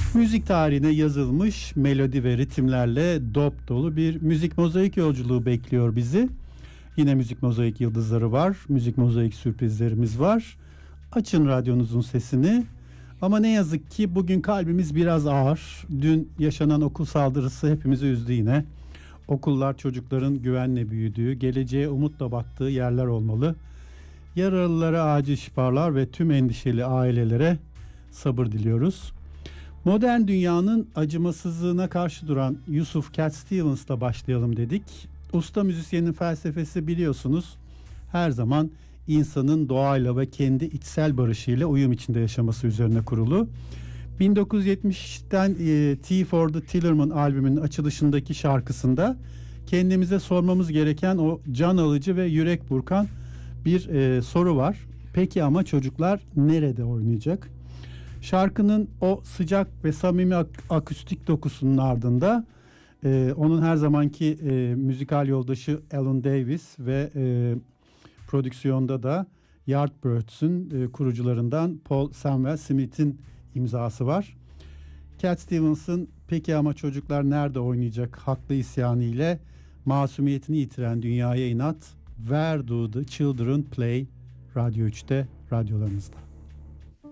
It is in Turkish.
Müzik tarihine yazılmış melodi ve ritimlerle dop dolu bir müzik mozaik yolculuğu bekliyor bizi. Yine müzik mozaik yıldızları var, müzik mozaik sürprizlerimiz var. Açın radyonuzun sesini. Ama ne yazık ki bugün kalbimiz biraz ağır. Dün yaşanan okul saldırısı hepimizi üzdü yine. Okullar çocukların güvenle büyüdüğü, geleceğe umutla baktığı yerler olmalı. Yaralılara acil şifalar ve tüm endişeli ailelere sabır diliyoruz. Modern dünyanın acımasızlığına karşı duran Yusuf Cat Stevens'la başlayalım dedik. Usta müzisyenin felsefesi biliyorsunuz her zaman insanın doğayla ve kendi içsel barışıyla uyum içinde yaşaması üzerine kurulu. 1970'ten Tea for the Tillerman albümünün açılışındaki şarkısında kendimize sormamız gereken o can alıcı ve yürek burkan bir soru var. Peki ama çocuklar nerede oynayacak? Şarkının o sıcak ve samimi akustik dokusunun ardında onun her zamanki müzikal yoldaşı Alan Davis ve prodüksiyonda da Yardbirds'ün kurucularından Paul Samuel Smith'in imzası var. Cat Stevens'ın "Peki ama çocuklar nerede oynayacak" haklı isyanı ile masumiyetini yitiren dünyaya inat "Where do the children play" Radyo 3'te, radyolarınızda.